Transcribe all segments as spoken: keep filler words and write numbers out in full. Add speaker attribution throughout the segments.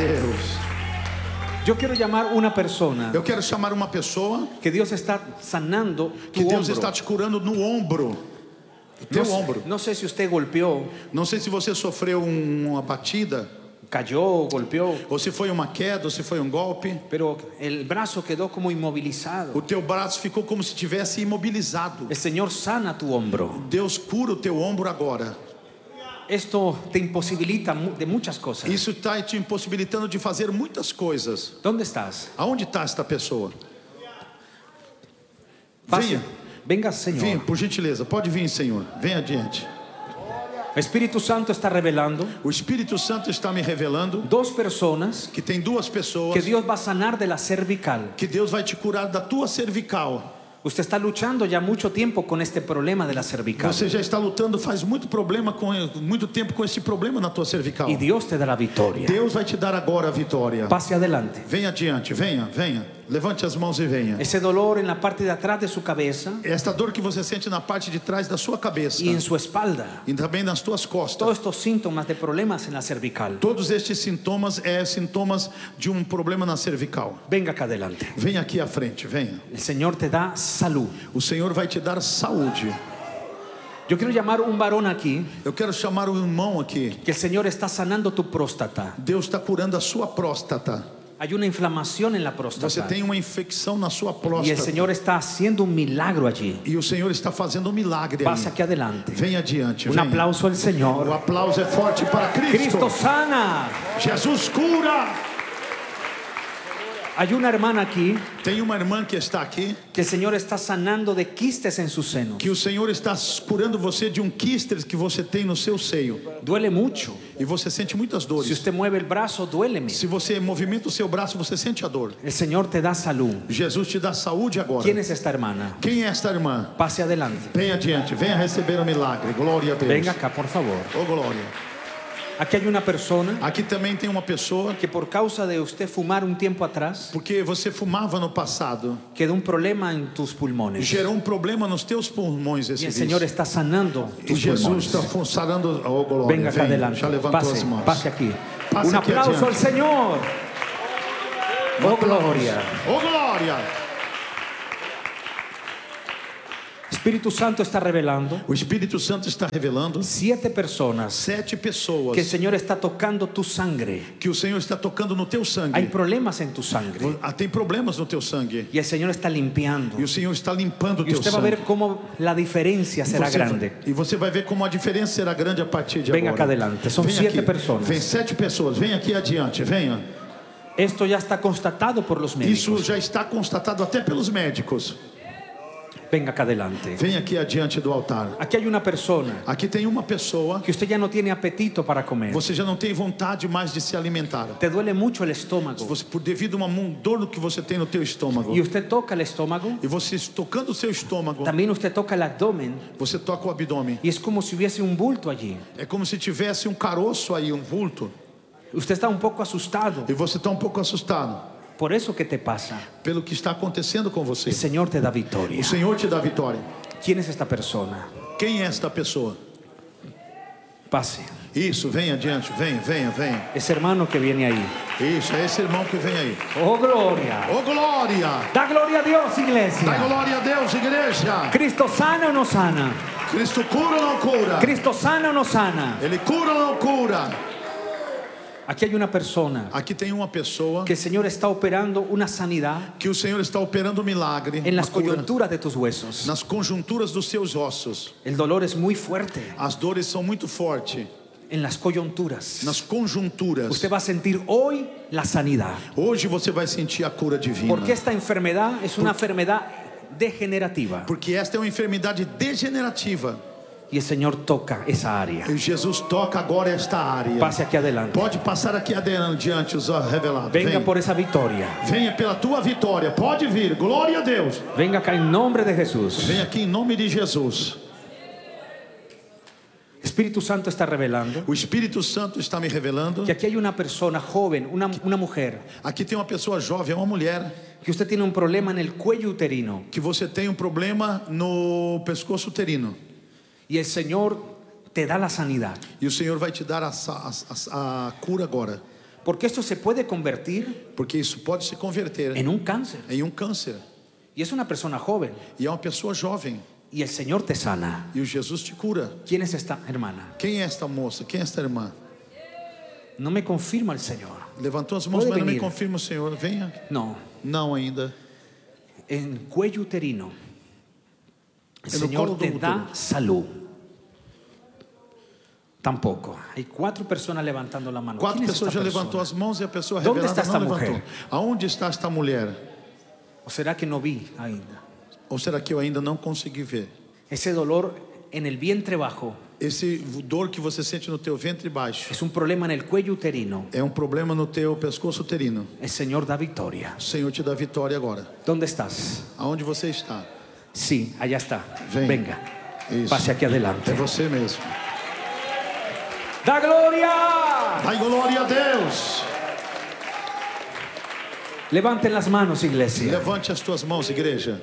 Speaker 1: Deus.
Speaker 2: Yo quiero llamar una persona
Speaker 1: Eu quero chamar uma pessoa
Speaker 2: que Dios está sanando tu
Speaker 1: que Deus
Speaker 2: hombro.
Speaker 1: está te curando no ombro. Teu
Speaker 2: no,
Speaker 1: ombro.
Speaker 2: No sé si usted golpeó,
Speaker 1: Não sei se você sofreu um- uma batida,
Speaker 2: cayó, golpeó,
Speaker 1: ou se foi uma queda, ou se foi um golpe.
Speaker 2: pero el brazo quedó como inmovilizado.
Speaker 1: O teu braço ficou como se tivesse imobilizado.
Speaker 2: El Señor sana tu hombro.
Speaker 1: Deus cura o teu ombro agora.
Speaker 2: Esto te imposibilita mu- de muchas cosas.
Speaker 1: Isso está te impossibilitando de fazer muitas coisas.
Speaker 2: ¿Dónde estás?
Speaker 1: Aonde está esta pessoa?
Speaker 2: Pase.
Speaker 1: Venha.
Speaker 2: Venga, Señor.
Speaker 1: Vem, por gentileza, pode vir, Senhor. Vem adiante.
Speaker 2: El Espíritu Santo está revelando
Speaker 1: O Espírito Santo está me revelando
Speaker 2: dos personas
Speaker 1: que tem duas pessoas
Speaker 2: que Dios va a sanar de la cervical.
Speaker 1: que Deus vai te curar da tua cervical.
Speaker 2: Usted está luchando ya mucho tiempo con este problema de la cervical.
Speaker 1: Você já está lutando faz muito problema com muito tempo com esse problema na tua cervical.
Speaker 2: Y Dios te da la victoria.
Speaker 1: Deus vai te dar agora a vitória.
Speaker 2: Pase adelante.
Speaker 1: Venha adiante, venha, venha. Levante as mãos e venha.
Speaker 2: Ese dolor en la parte de atrás de su cabeza
Speaker 1: Esta dor que você sente na parte de trás da sua cabeça
Speaker 2: y en su espalda.
Speaker 1: e também nas tuas costas.
Speaker 2: Todos estos síntomas de problemas en la cervical.
Speaker 1: Todos estes sintomas é sintomas de um problema na cervical.
Speaker 2: Venga acá adelante.
Speaker 1: Venha aqui à frente, venha.
Speaker 2: El Señor te da salud.
Speaker 1: O Senhor vai te dar saúde.
Speaker 2: Yo quiero llamar un varón aquí,
Speaker 1: Eu quero chamar o irmão aqui.
Speaker 2: que el Señor está sanando tu próstata.
Speaker 1: Deus está curando a sua próstata.
Speaker 2: Hay una inflamación en la
Speaker 1: Você
Speaker 2: próstata.
Speaker 1: tem uma infecção na sua
Speaker 2: Y el
Speaker 1: próstata.
Speaker 2: Señor está haciendo un milagro allí.
Speaker 1: E o Senhor está fazendo um milagre
Speaker 2: Pase
Speaker 1: aí.
Speaker 2: aquí adelante.
Speaker 1: Venha adiante,
Speaker 2: Un
Speaker 1: venha.
Speaker 2: aplauso al
Speaker 1: O
Speaker 2: Señor.
Speaker 1: aplauso é forte para Cristo.
Speaker 2: Cristo sana.
Speaker 1: Jesus cura.
Speaker 2: Hay una hermana aquí
Speaker 1: Tem uma irmã que está aqui,
Speaker 2: que el Señor está sanando de quistes en sus senos.
Speaker 1: que o Senhor está curando você de um quistes que você tem no seu seio.
Speaker 2: Duele mucho.
Speaker 1: E você sente muitas
Speaker 2: Si
Speaker 1: dores.
Speaker 2: usted mueve el brazo, duéleme.
Speaker 1: Se você movimenta o seu braço, você sente a dor.
Speaker 2: El Señor te da salud.
Speaker 1: Jesus te dá saúde agora.
Speaker 2: ¿Quién es esta hermana?
Speaker 1: Quem é esta irmã?
Speaker 2: Pase adelante.
Speaker 1: Venha adiante, venha receber o milagre. Glória a Deus.
Speaker 2: Venga acá, por favor.
Speaker 1: Oh, glória.
Speaker 2: Aquí hay una persona
Speaker 1: Aqui também tem uma pessoa
Speaker 2: que por causa de usted fumar un tiempo atrás,
Speaker 1: porque você fumava no passado,
Speaker 2: quedó un problema en tus pulmones.
Speaker 1: gerou um problema nos teus pulmões
Speaker 2: Y
Speaker 1: esse
Speaker 2: el Señor
Speaker 1: vício.
Speaker 2: está sanando
Speaker 1: E
Speaker 2: tus
Speaker 1: Jesus
Speaker 2: pulmones.
Speaker 1: está sarando. Oh, glória.
Speaker 2: Venga acá
Speaker 1: Venha.
Speaker 2: adelante.
Speaker 1: Já levantou
Speaker 2: Pase,
Speaker 1: as mãos.
Speaker 2: pase aquí.
Speaker 1: Pase
Speaker 2: Un
Speaker 1: aqui
Speaker 2: aplauso al
Speaker 1: adiante.
Speaker 2: Señor. Oh, gloria.
Speaker 1: Oh, glória.
Speaker 2: Espíritu Santo está revelando
Speaker 1: O Espírito Santo está revelando
Speaker 2: siete personas
Speaker 1: sete pessoas
Speaker 2: que el Señor está tocando tu sangre.
Speaker 1: que o Senhor está tocando no teu sangue.
Speaker 2: Hay problemas en tu sangre
Speaker 1: Ah, tem problemas no teu sangue.
Speaker 2: y el Señor está limpiando.
Speaker 1: E o Senhor está limpando o
Speaker 2: Y
Speaker 1: teu
Speaker 2: usted va a
Speaker 1: sangue.
Speaker 2: ver cómo la diferencia será
Speaker 1: Você
Speaker 2: grande.
Speaker 1: vai- e você vai ver como a diferença será grande a partir de
Speaker 2: Venga acá
Speaker 1: agora.
Speaker 2: adelante. Son
Speaker 1: Vem
Speaker 2: siete
Speaker 1: aqui.
Speaker 2: personas.
Speaker 1: Vem sete pessoas. Vem aqui adiante. Venha.
Speaker 2: Esto ya está constatado por los
Speaker 1: Isso
Speaker 2: médicos.
Speaker 1: já está constatado até pelos médicos.
Speaker 2: Venga acá adelante.
Speaker 1: Vem aqui adiante do altar.
Speaker 2: Aquí hay una persona
Speaker 1: Aqui tem uma pessoa.
Speaker 2: que usted ya no tiene apetito para comer.
Speaker 1: Você já não tem vontade mais de se alimentar.
Speaker 2: Te duele mucho el estómago.
Speaker 1: Você, por devido a uma dor que você tem no teu estômago.
Speaker 2: Y usted toca el estómago.
Speaker 1: E você tocando o seu estômago,
Speaker 2: También usted toca el abdomen.
Speaker 1: você toca o abdômen.
Speaker 2: Y es como si hubiese un bulto allí.
Speaker 1: É como se tivesse um caroço aí, um vulto.
Speaker 2: Usted está un poco asustado.
Speaker 1: E você está um pouco assustado
Speaker 2: Por eso que te pasa.
Speaker 1: pelo que está acontecendo com você.
Speaker 2: El Señor te da victoria.
Speaker 1: O Senhor te dá vitória.
Speaker 2: ¿Quién es esta persona?
Speaker 1: Quem é esta pessoa?
Speaker 2: Pase.
Speaker 1: Isso, venha adiante, venha, venha, venha.
Speaker 2: Ese hermano que viene ahí.
Speaker 1: Isso, é esse irmão que vem aí.
Speaker 2: Oh, gloria.
Speaker 1: Oh, glória!
Speaker 2: Da gloria a Dios,
Speaker 1: Dá
Speaker 2: iglesia.
Speaker 1: glória a Deus, igreja!
Speaker 2: Cristo sana o no sana.
Speaker 1: Cristo cura ou não cura?
Speaker 2: Cristo sana o no sana.
Speaker 1: Ele cura ou não cura?
Speaker 2: Aquí hay una persona
Speaker 1: Aqui tem uma pessoa
Speaker 2: que el Señor está operando una sanidad
Speaker 1: que o Senhor está operando um milagre
Speaker 2: en las
Speaker 1: uma cura
Speaker 2: coyunturas de tus huesos.
Speaker 1: nas conjunturas dos seus ossos.
Speaker 2: El dolor es muy fuerte
Speaker 1: As dores são muito fortes
Speaker 2: en las coyunturas.
Speaker 1: nas conjunturas.
Speaker 2: Usted va a sentir hoy la sanidad.
Speaker 1: Hoje você vai sentir a cura divina.
Speaker 2: Porque esta enfermedad es una enfermedad degenerativa.
Speaker 1: Porque esta é uma enfermidade degenerativa.
Speaker 2: Y el Señor toca esa área.
Speaker 1: E Jesus toca agora esta área.
Speaker 2: Pase aquí adelante.
Speaker 1: Pode passar aqui adiante os revelados.
Speaker 2: Venga
Speaker 1: Venha.
Speaker 2: por esa victoria.
Speaker 1: Venha pela tua vitória. Pode vir. Glória a Deus.
Speaker 2: Venga acá en nombre de Jesús.
Speaker 1: Venha aqui em nome de Jesus.
Speaker 2: Espíritu Santo está revelando
Speaker 1: O Espírito Santo está me revelando.
Speaker 2: que aquí hay una persona joven, una, una mujer,
Speaker 1: Aqui tem uma pessoa jovem, uma mulher,
Speaker 2: que usted tiene un problema en el cuello uterino.
Speaker 1: que você tem um problema no pescoço uterino.
Speaker 2: Y el Señor te da la sanidad.
Speaker 1: E o Senhor vai te dar a, a, a, a cura agora.
Speaker 2: Porque esto se puede convertir
Speaker 1: Porque isso pode se converter
Speaker 2: en un cáncer.
Speaker 1: em um câncer.
Speaker 2: Y es una persona joven.
Speaker 1: E é uma pessoa jovem.
Speaker 2: Y el Señor te sana.
Speaker 1: E o Jesus te cura.
Speaker 2: ¿Quién es esta hermana?
Speaker 1: Quem é esta moça? Quem é esta irmã?
Speaker 2: No me confirma el Señor.
Speaker 1: Levantou as mãos,
Speaker 2: Pode
Speaker 1: mas não me
Speaker 2: venir.
Speaker 1: confirma o Senhor. Venha.
Speaker 2: No.
Speaker 1: Não ainda.
Speaker 2: En cuello uterino. El
Speaker 1: En el
Speaker 2: Señor
Speaker 1: colo
Speaker 2: te
Speaker 1: do
Speaker 2: da
Speaker 1: útero.
Speaker 2: salud. Tampoco. Hay cuatro personas levantando la mano.
Speaker 1: Quatro
Speaker 2: ¿Quién es
Speaker 1: pessoas
Speaker 2: esta
Speaker 1: já
Speaker 2: persona?
Speaker 1: levantou as mãos e a pessoa
Speaker 2: Onde
Speaker 1: revelada
Speaker 2: está esta
Speaker 1: não
Speaker 2: mulher?
Speaker 1: levantou. Aonde está esta mulher?
Speaker 2: ¿O será que no vi ainda?
Speaker 1: Ou será que eu ainda não consegui ver?
Speaker 2: Ese dolor en el vientre bajo
Speaker 1: Esse dor que você sente no teu ventre baixo
Speaker 2: es un problema en el cuello uterino.
Speaker 1: é um problema no teu pescoço uterino.
Speaker 2: El Señor da victoria.
Speaker 1: O Senhor te dá vitória agora.
Speaker 2: ¿Dónde estás?
Speaker 1: Aonde você está?
Speaker 2: Sí, allá está.
Speaker 1: Ven.
Speaker 2: Venga,
Speaker 1: Isso.
Speaker 2: pase aquí adelante.
Speaker 1: É você mesmo.
Speaker 2: ¡Da gloria!
Speaker 1: Dai glória a Deus.
Speaker 2: Levanten las manos, iglesia.
Speaker 1: Levante as tuas mãos, igreja.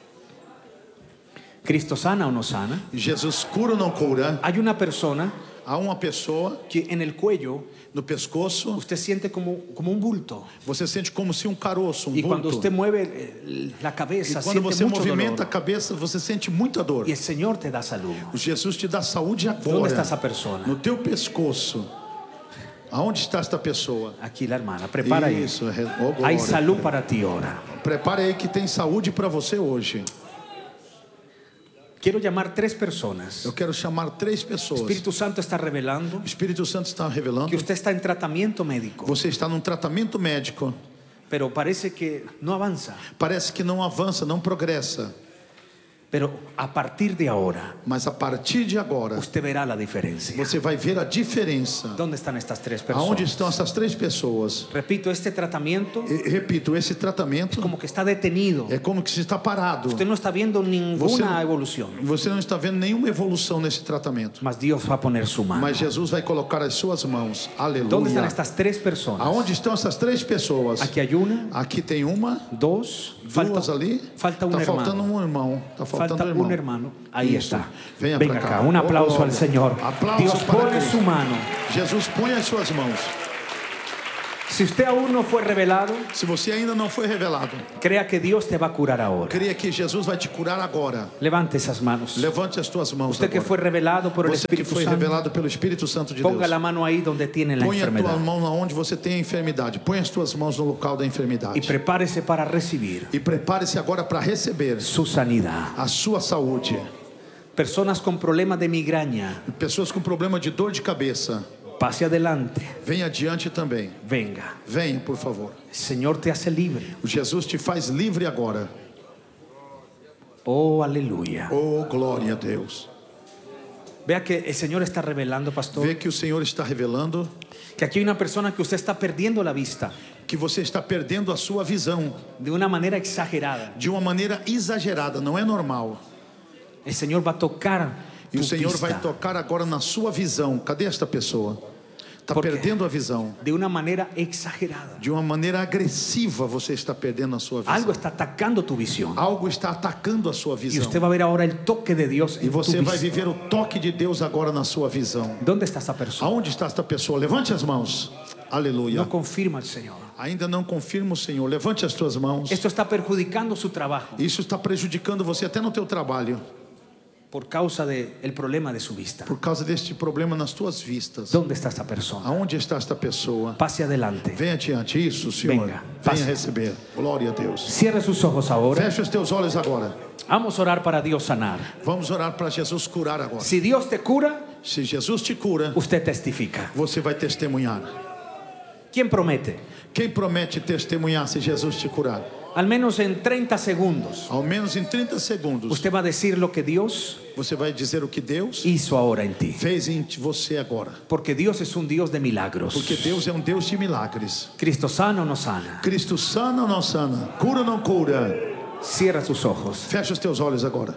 Speaker 2: ¿Cristo sana o no sana?
Speaker 1: Jesus cura ou não cura?
Speaker 2: Hay una persona
Speaker 1: Há uma pessoa
Speaker 2: que en el cuello
Speaker 1: no pescoço,
Speaker 2: usted siente como, como un bulto.
Speaker 1: você sente como se um caroço, um
Speaker 2: Y cuando
Speaker 1: vulto.
Speaker 2: usted mueve eh, la
Speaker 1: E
Speaker 2: cabeza,
Speaker 1: quando
Speaker 2: siente
Speaker 1: você
Speaker 2: mucho
Speaker 1: movimenta a
Speaker 2: dolor.
Speaker 1: cabeça, você sente muita dor.
Speaker 2: Y el Señor te da salud.
Speaker 1: O Jesus te dá saúde
Speaker 2: ¿Dónde
Speaker 1: agora.
Speaker 2: está esa persona?
Speaker 1: No teu pescoço. Aonde está esta pessoa?
Speaker 2: Aquí la hermana. Prepara ahí.
Speaker 1: Isso, re- oh, glória.
Speaker 2: Hay salud para ti ahora.
Speaker 1: Prepare aí que tem saúde para você hoje.
Speaker 2: Quiero llamar tres personas.
Speaker 1: Eu quero chamar três
Speaker 2: El
Speaker 1: pessoas.
Speaker 2: Espíritu Santo está revelando
Speaker 1: O Espírito Santo está revelando
Speaker 2: que usted está en tratamiento médico,
Speaker 1: você está num tratamento médico.
Speaker 2: pero parece que no avanza.
Speaker 1: Parece que não avança, não progressa.
Speaker 2: Pero a partir de ahora,
Speaker 1: Mas a partir de agora,
Speaker 2: usted verá la diferencia.
Speaker 1: você vai ver a diferença.
Speaker 2: ¿Dónde están estas tres
Speaker 1: Aonde
Speaker 2: personas?
Speaker 1: estão essas três pessoas?
Speaker 2: Repito, este tratamiento
Speaker 1: E, repito, esse tratamento
Speaker 2: como que está detenido.
Speaker 1: é como que se está parado.
Speaker 2: Usted no está viendo ninguna evolución,
Speaker 1: Você não está vendo nenhuma evolução nesse tratamento.
Speaker 2: mas Dios va a poner su mano.
Speaker 1: Mas Jesus vai colocar as suas mãos.
Speaker 2: ¿Dónde están
Speaker 1: Aleluia.
Speaker 2: estas tres personas?
Speaker 1: Aonde estão essas três pessoas?
Speaker 2: Aquí hay una,
Speaker 1: Aqui tem uma,
Speaker 2: dos, falta,
Speaker 1: duas ali.
Speaker 2: falta un
Speaker 1: Tá faltando
Speaker 2: hermano.
Speaker 1: um irmão. Tá faltando
Speaker 2: Falta
Speaker 1: um irmão.
Speaker 2: un hermano. Ahí
Speaker 1: Isso.
Speaker 2: está.
Speaker 1: Venha
Speaker 2: Venga
Speaker 1: pra cá.
Speaker 2: acá. Un aplauso
Speaker 1: Oh,
Speaker 2: al Señor.
Speaker 1: Aplausos
Speaker 2: Dios
Speaker 1: para
Speaker 2: pone
Speaker 1: Cristo.
Speaker 2: su mano.
Speaker 1: Jesus põe as suas mãos.
Speaker 2: Si usted aún no fue revelado,
Speaker 1: Se você ainda não foi revelado,
Speaker 2: crea que Dios te va a curar ahora.
Speaker 1: creia que Jesus vai te curar agora.
Speaker 2: Levante esas manos.
Speaker 1: Levante as tuas mãos
Speaker 2: Usted que
Speaker 1: agora.
Speaker 2: fue revelado por el
Speaker 1: Você que
Speaker 2: Espíritu
Speaker 1: foi
Speaker 2: Santo,
Speaker 1: revelado pelo Espírito Santo de
Speaker 2: ponga
Speaker 1: Deus.
Speaker 2: la mano ahí donde tiene la
Speaker 1: Põe a tua
Speaker 2: enfermedad
Speaker 1: mão onde você tem a enfermidade. Põe as tuas mãos no local da
Speaker 2: y
Speaker 1: enfermidade.
Speaker 2: prepárese para recibir
Speaker 1: E prepare-se agora para receber
Speaker 2: su sanidad.
Speaker 1: a sua saúde.
Speaker 2: Personas con problemas de migraña,
Speaker 1: Pessoas com problema de dor de cabeça,
Speaker 2: pase adelante.
Speaker 1: venha adiante também.
Speaker 2: Venga.
Speaker 1: Venha, por favor.
Speaker 2: El Señor te hace libre.
Speaker 1: O Jesus te faz livre agora.
Speaker 2: Oh, aleluya.
Speaker 1: Oh, glória a Deus.
Speaker 2: Vea que el Señor está revelando, pastor,
Speaker 1: Vê que o Senhor está revelando
Speaker 2: que aquí hay una persona que usted está perdiendo la vista
Speaker 1: que você está perdendo a sua visão
Speaker 2: de una manera exagerada.
Speaker 1: de uma maneira exagerada, não é normal.
Speaker 2: El Señor va a tocar
Speaker 1: E
Speaker 2: tu
Speaker 1: o Senhor
Speaker 2: vista
Speaker 1: vai tocar agora na sua visão. Cadê esta pessoa? Está
Speaker 2: Por quê?
Speaker 1: perdendo a visão.
Speaker 2: de una manera exagerada.
Speaker 1: De uma maneira agressiva você está perdendo a sua visão.
Speaker 2: Algo está atacando tu visión.
Speaker 1: Algo está atacando a sua
Speaker 2: Y
Speaker 1: visão.
Speaker 2: usted va a ver ahora el toque de Dios
Speaker 1: E
Speaker 2: en tu
Speaker 1: você vai
Speaker 2: vista.
Speaker 1: viver o toque de Deus agora na sua visão.
Speaker 2: ¿Dónde está esa persona?
Speaker 1: Aonde está esta pessoa? Levante as mãos. Aleluia.
Speaker 2: No confirma el Señor.
Speaker 1: Ainda não confirma o Senhor. Levante as tuas mãos.
Speaker 2: Esto está perjudicando su trabajo
Speaker 1: Isso está prejudicando você até no teu trabalho.
Speaker 2: por causa del problema de su vista.
Speaker 1: Por causa deste problema nas tuas vistas.
Speaker 2: ¿Dónde está esta persona?
Speaker 1: Aonde está esta pessoa?
Speaker 2: Pase adelante.
Speaker 1: Venha adiante. Isso, Senhor.
Speaker 2: Venga, passe.
Speaker 1: Venha receber. Glória a Deus.
Speaker 2: Cierre sus ojos ahora.
Speaker 1: Feche os teus olhos agora.
Speaker 2: Vamos a orar para Dios sanar.
Speaker 1: Vamos orar para Jesus curar agora.
Speaker 2: Si Dios te cura,
Speaker 1: Se Jesus te cura,
Speaker 2: usted testifica.
Speaker 1: você vai testemunhar.
Speaker 2: ¿Quién promete?
Speaker 1: Quem promete testemunhar se Jesus te curar?
Speaker 2: Al menos en treinta segundos,
Speaker 1: Ao menos em trinta segundos,
Speaker 2: usted va a decir lo que Dios
Speaker 1: você vai dizer o que Deus
Speaker 2: hizo ahora en ti.
Speaker 1: fez em você agora.
Speaker 2: Porque Dios es un Dios de milagros.
Speaker 1: Porque Deus é um Deus de milagres.
Speaker 2: Cristo sana o no sana.
Speaker 1: Cristo sana ou não sana? Cura ou não cura?
Speaker 2: Cierra sus ojos.
Speaker 1: Fecha os teus olhos agora.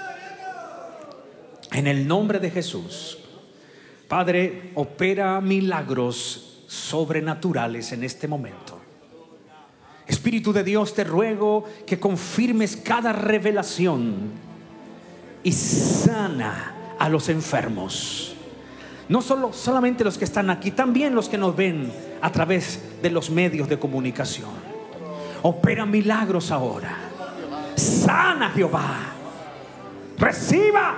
Speaker 2: En el nombre de Jesús, Padre, opera milagros sobrenaturales en este momento. Espíritu de Dios, te ruego que confirmes cada revelación y sana a los enfermos. No solo, solamente los que están aquí, también los que nos ven a través de los medios de comunicación. Opera milagros ahora. Sana, Jehová. Reciba.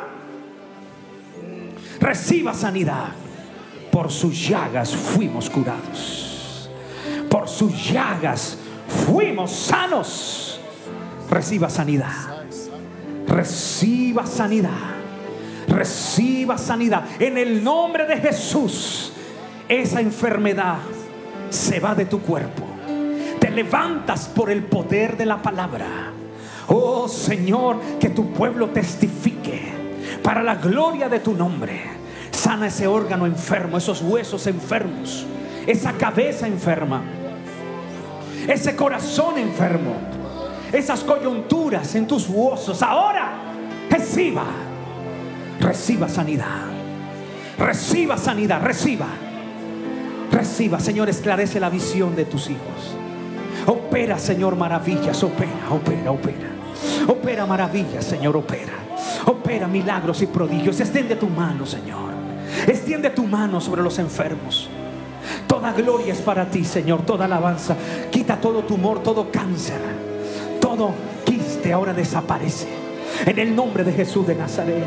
Speaker 2: Reciba sanidad. Por sus llagas fuimos curados. Por sus llagas fuimos sanos. Reciba sanidad. Reciba sanidad. Reciba sanidad. En el nombre de Jesús, esa enfermedad se va de tu cuerpo. Te levantas por el poder de la palabra. Oh Señor, que tu pueblo testifique para la gloria de tu nombre. Sana ese órgano enfermo, esos huesos enfermos, esa cabeza enferma, ese corazón enfermo, esas coyunturas en tus huesos. Ahora reciba, reciba sanidad, reciba sanidad, reciba, reciba. Señor, esclarece la visión de tus hijos. Opera, Señor, maravillas. Opera, opera, opera. Opera maravillas, Señor, opera. Opera milagros y prodigios. Extiende tu mano, Señor. Extiende tu mano sobre los enfermos. Toda gloria es para ti, Señor. Toda alabanza. Quita todo tumor, todo cáncer, todo quiste ahora desaparece. En el nombre de Jesús de Nazaret.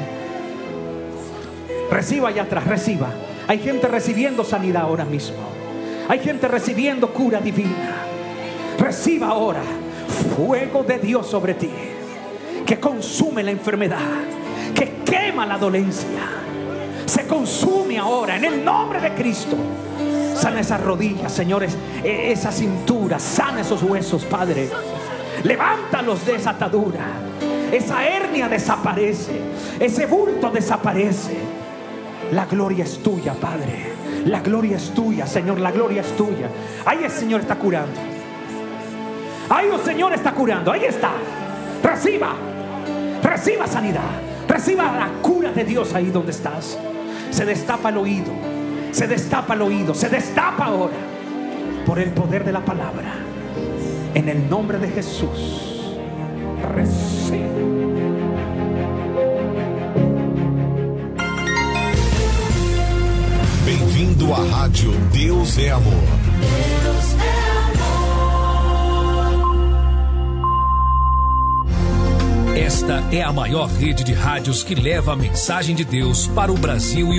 Speaker 2: Reciba allá atrás, reciba. Hay gente recibiendo sanidad ahora mismo. Hay gente recibiendo cura divina. Reciba ahora fuego de Dios sobre ti, que consume la enfermedad, que quema la dolencia. Se consume ahora en el nombre de Cristo. Sana esas rodillas, señores, esa cintura. Sana esos huesos, Padre. Levántalos de esa atadura. Esa hernia desaparece. Ese bulto desaparece. La gloria es tuya, Padre. La gloria es tuya, Señor. La gloria es tuya. Ahí el Señor está curando. Ahí el Señor está curando. Ahí está. Reciba. Reciba sanidad. Reciba la cura de Dios ahí donde estás. Se destapa el oído. Se destapa el oído. Se destapa ahora. Por el poder de la palabra. En el nombre de Jesús. Recibe.
Speaker 3: Bem-vindo à rádio Deus é Amor. Deus é amor. Esta é a maior rede de rádios que leva a mensagem de Deus para o Brasil e o